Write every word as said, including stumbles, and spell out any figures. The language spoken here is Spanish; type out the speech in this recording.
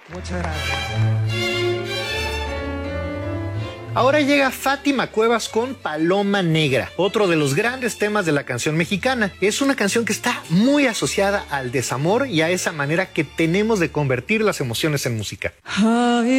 Muchas gracias. Ahora llega Fátima Cuevas con Paloma Negra, otro de los grandes temas de la canción mexicana. Es una canción que está muy asociada al desamor y a esa manera que tenemos de convertir las emociones en música. Ay.